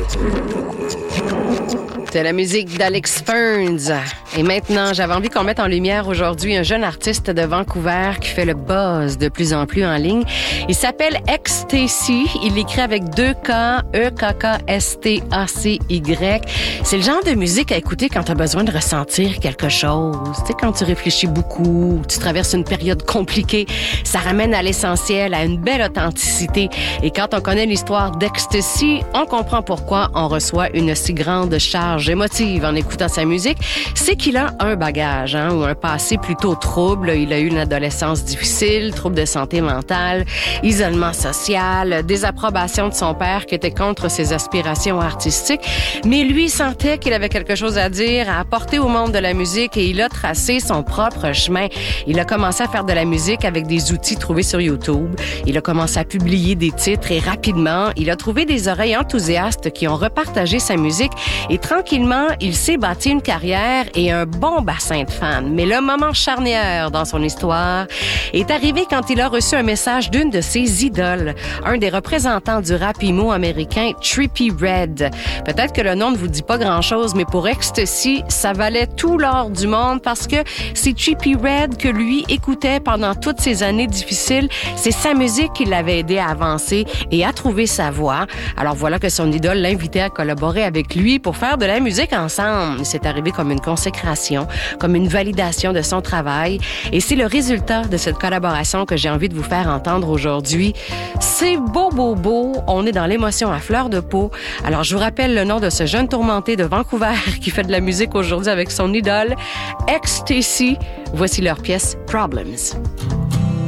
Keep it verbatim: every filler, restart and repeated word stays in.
C'est la musique d'Alex Ferns. Et maintenant, j'avais envie qu'on mette en lumière aujourd'hui un jeune artiste de Vancouver qui fait le buzz de plus en plus en ligne. Il s'appelle Ecstasy. Il l'écrit avec deux K, E K K S T A C Y. C'est le genre de musique à écouter quand tu as besoin de ressentir quelque chose. Tu sais, quand tu réfléchis beaucoup, tu traverses une période compliquée, ça ramène à l'essentiel, à une belle authenticité. Et quand on connaît l'histoire d'Ecstasy, on comprend pourquoi on reçoit une si grande charge émotive en écoutant sa musique. C'est qu'il a un bagage, hein, ou un passé plutôt trouble. Il a eu une adolescence difficile, troubles de santé mentale, isolement social, désapprobation de son père qui était contre ses aspirations artistiques. Mais lui sentait qu'il avait quelque chose à dire, à apporter au monde de la musique et il a tracé son propre chemin. Il a commencé à faire de la musique avec des outils trouvés sur YouTube. Il a commencé à publier des titres et rapidement, il a trouvé des oreilles enthousiastes qui ont repartagé sa musique et tranquillement, il s'est bâti une carrière et un bon bassin de fans. Mais le moment charnière dans son histoire est arrivé quand il a reçu un message d'une de ses idoles, un des représentants du rap emo américain, Trippie Redd. Peut-être que le nom ne vous dit pas grand-chose, mais pour Ecstasy, ça valait tout l'or du monde parce que c'est Trippie Redd que lui écoutait pendant toutes ces années difficiles. C'est sa musique qui l'avait aidé à avancer et à trouver sa voix. Alors voilà que son idole l'invitait à collaborer avec lui pour faire de la musique ensemble. C'est arrivé comme une consécration, comme une validation de son travail. Et c'est le résultat de cette collaboration que j'ai envie de vous faire entendre aujourd'hui. C'est beau, beau, beau. On est dans l'émotion à fleur de peau. Alors, je vous rappelle le nom de ce jeune tourmenté de Vancouver qui fait de la musique aujourd'hui avec son idole, Ecstasy. Voici leur pièce Problems.